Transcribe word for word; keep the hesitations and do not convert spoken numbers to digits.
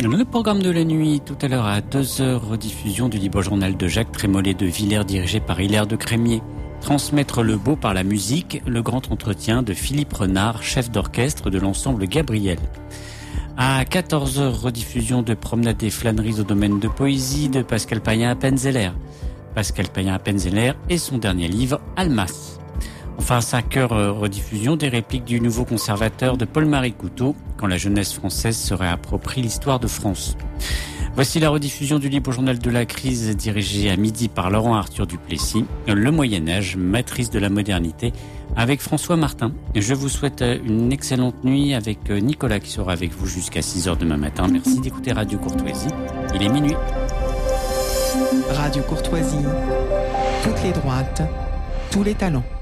Le programme de la nuit, tout à l'heure à deux heures, rediffusion du libre journal de Jacques Trémollet de Villers, dirigé par Hilaire de Crémier. Transmettre le beau par la musique, le grand entretien de Philippe Renard, chef d'orchestre de l'ensemble Gabriel. À quatorze heures, rediffusion de Promenade et flâneries au domaine de poésie de Pascal Payen-Appenzeller. Pascal Payen-Appenzeller et son dernier livre, Almas. Enfin, à cinq heures, rediffusion des répliques du nouveau conservateur de Paul-Marie Couteau, quand la jeunesse française se réapproprie l'histoire de France. Voici la rediffusion du libre journal de la crise, dirigé à midi par Laurent Arthur Duplessis, Le Moyen-Âge, matrice de la modernité, avec François Martin. Je vous souhaite une excellente nuit avec Nicolas qui sera avec vous jusqu'à six heures demain matin. Merci d'écouter Radio Courtoisie. Il est minuit. Radio Courtoisie, toutes les droites, tous les talents.